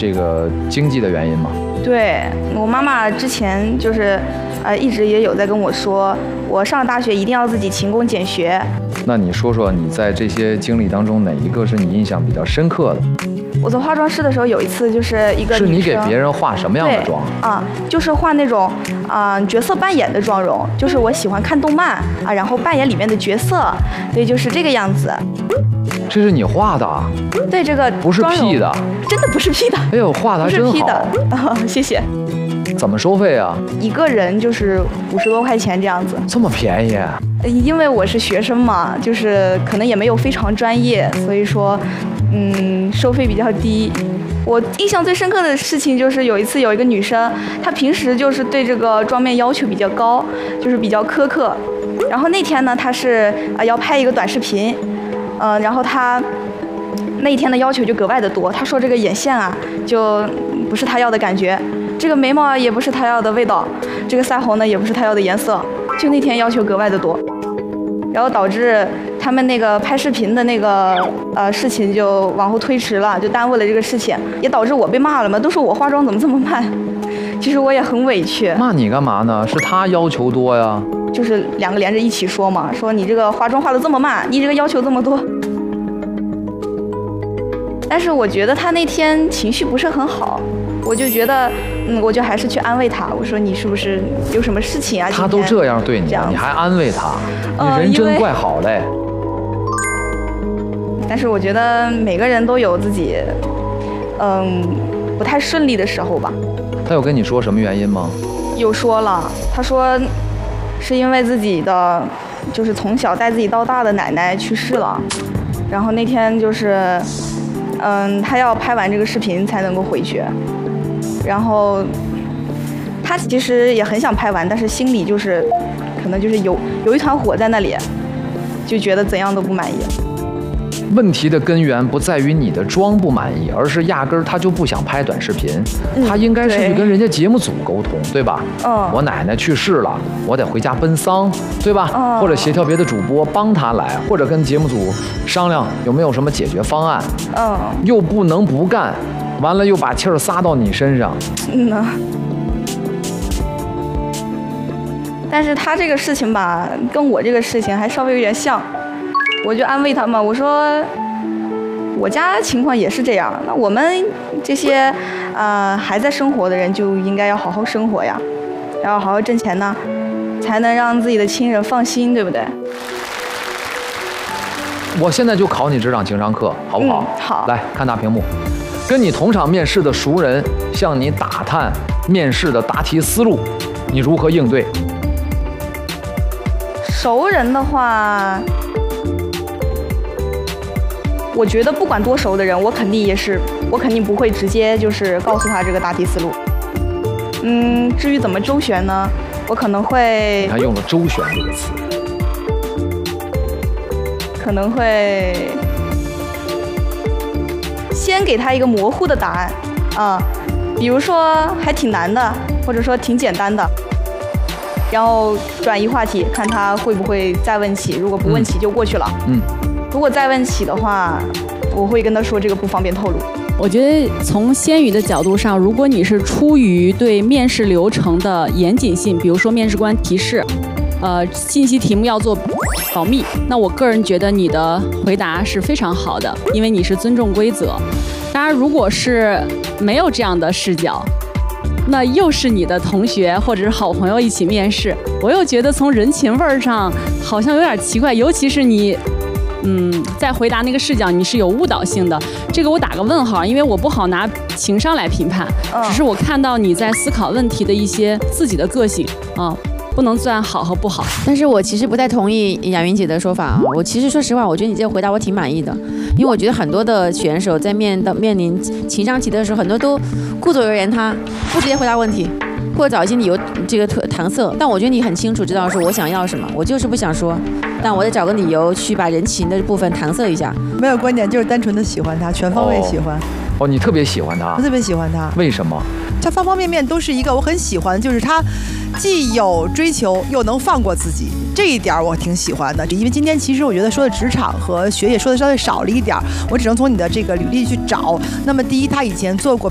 这个经济的原因吗？ 对，我妈妈之前就是一直也有在跟我说，我上了大学一定要自己勤工俭学。 那你说说你在这些经历当中哪一个是你印象比较深刻的？ 我做化妆师的时候，有一次就是一个女生， 是你给别人化什么样的妆啊？就是化那种角色扮演的妆容，就是我喜欢看动漫啊，然后扮演里面的角色，对，就是这个样子。 这是你画的啊？ 对，这个不是 P 的， 真的不是 P 的。 哎呦，画的还真好。 不是 P 的，谢谢。 怎么收费啊？ 一个人就是50多块钱这样子。 这么便宜？ 因为我是学生嘛，就是可能也没有非常专业，所以说，收费比较低。我印象最深刻的事情就是有一次有一个女生，她平时就是对这个妆面要求比较高，就是比较苛刻。然后那天呢，她是要拍一个短视频，然后她那一天的要求就格外的多。她说这个眼线啊，就不是她要的感觉，这个眉毛也不是她要的味道，这个腮红呢也不是她要的颜色，就那天要求格外的多。然后导致他们那个拍视频的那个事情就往后推迟了，就耽误了这个事情，也导致我被骂了嘛，都说我化妆怎么这么慢。其实我也很委屈。 骂你干嘛呢？是他要求多呀。 就是两个连着一起说嘛，说你这个化妆化得这么慢，你这个要求这么多。但是我觉得他那天情绪不是很好，我就觉得，我就还是去安慰他。我说你是不是有什么事情啊？ 他都这样对你了，你还安慰他，你人真怪好嘞。 但是我觉得每个人都有自己，不太顺利的时候吧。 他有跟你说什么原因吗？ 有说了，他说是因为自己的，就是从小带自己到大的奶奶去世了，然后那天就是。他要拍完这个视频才能够回去，然后他其实也很想拍完，但是心里就是可能就是有一团火在那里，就觉得怎样都不满意。 问题的根源不在于你的妆不满意，而是压根儿他就不想拍短视频，他应该是去跟人家节目组沟通，对吧？我奶奶去世了，我得回家奔丧，对吧？或者协调别的主播帮他来，或者跟节目组商量有没有什么解决方案。又不能不干，完了又把气儿撒到你身上。 但是他这个事情吧，跟我这个事情还稍微有点像。我就安慰他嘛，我说我家情况也是这样，那我们这些还在生活的人就应该要好好生活呀，然后好好挣钱呢，才能让自己的亲人放心，对不对？ 我现在就考你职场情商课，好不好？ 好。 来看大屏幕，跟你同场面试的熟人向你打探面试的答题思路，你如何应对？ 熟人的话。我觉得不管多熟的人，我肯定不会直接就是告诉他这个答题思路。至于怎么周旋呢，我可能会。 他用了周旋这个词。 可能会先给他一个模糊的答案比如说还挺难的，或者说挺简单的，然后转移话题，看他会不会再问起。如果不问起就过去了。如果再问起的话，我会跟他说这个不方便透露。 我觉得从鲜鱼的角度上，如果你是出于对面试流程的严谨性，比如说面试官提示，信息题目要做保密，那我个人觉得你的回答是非常好的，因为你是尊重规则。当然，如果是没有这样的视角，那又是你的同学或者是好朋友一起面试，我又觉得从人情味上好像有点奇怪，尤其是你。在回答那个视角，你是有误导性的，这个我打个问号，因为我不好拿情商来评判，只是我看到你在思考问题的一些自己的个性不能算好和不好。 但是我其实不太同意雅云姐的说法啊，我其实说实话，我觉得你这个回答我挺满意的，因为我觉得很多的选手在面临情商题的时候，很多都顾左右而言他，不直接回答问题。或者找一些理由这个搪塞，但我觉得你很清楚知道说我想要什么，我就是不想说，但我得找个理由去把人情的部分搪塞一下。 没有观点，就是单纯的喜欢他，全方位喜欢。 你特别喜欢他？ 我特别喜欢他。 为什么？ 他方方面面都是一个我很喜欢，就是他既有追求又能放过自己，这一点我挺喜欢的。因为今天其实我觉得说的职场和学业说的稍微少了一点，我只能从你的这个履历去找。那么第一，他以前做过